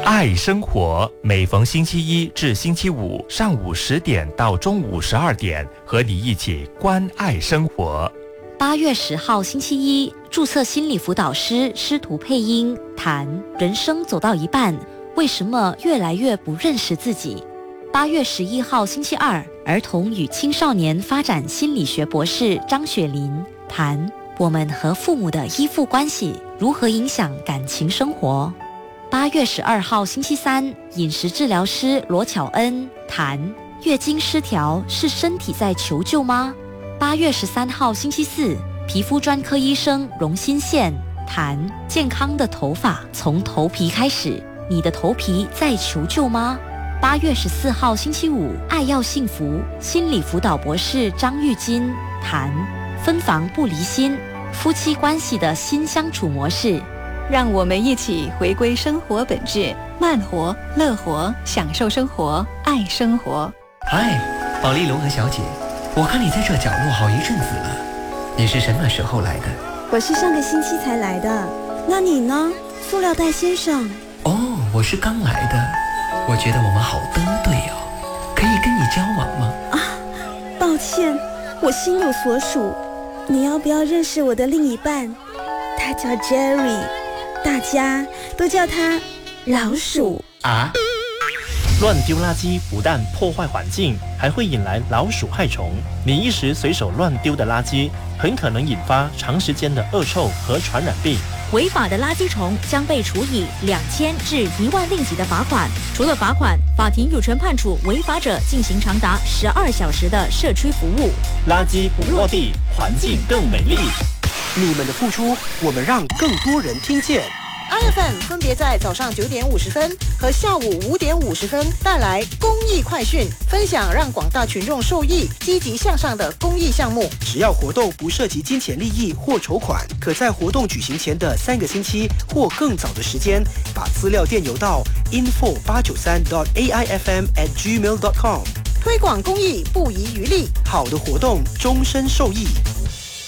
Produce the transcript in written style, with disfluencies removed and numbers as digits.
爱生活，每逢星期一至星期五上午10点到中午12点，和你一起关爱生活。 8月10号星期一，注册心理辅导师师徒配音谈人生走到一半，为什么越来越不认识自己。8月11号星期二，儿童与青少年发展心理学博士张雪琳谈我们和父母的依附关系如何影响感情生活。8月12号星期三，饮食治疗师罗巧恩谈月经失调是身体在求救吗？8月13号星期四，皮肤专科医生荣新宪谈健康的头发从头皮开始，你的头皮在求救吗？8月14号星期五，爱要幸福心理辅导博士张玉金谈分房不离心，夫妻关系的新相处模式。 让我们一起回归生活本质，慢活、乐活，享受生活，爱生活。 嗨，保利龙和小姐，我看你在这角落好一阵子了，你是什么时候来的？ 我是上个星期才来的，那你呢，塑料袋先生？ 哦，我是刚来的。我觉得我们好登对哦，可以跟你交往吗？ 啊，抱歉，我心有所属。你要不要认识我的另一半？他叫 Jerry， 大家都叫他老鼠啊。乱丢垃圾不但破坏环境，还会引来老鼠害虫。你一时随手乱丢的垃圾，很可能引发长时间的恶臭和传染病。 违法的垃圾虫将被处以2000至1万令吉的罚款。除了罚款，法庭有权判处违法者进行长达12小时的社区服务。 垃圾不落地，环境更美丽。 你们的付出，我们让更多人听见。 iFM 分别在早上9点50分和下午5点50分带来公益快讯，分享让广大群众受益、积极向上的公益项目。 只要活动不涉及金钱利益或筹款，可在活动举行前的3个星期或更早的时间，把资料电邮到 info893.aifm@gmail.com。 推广公益不遗余力， 好的活动终身受益。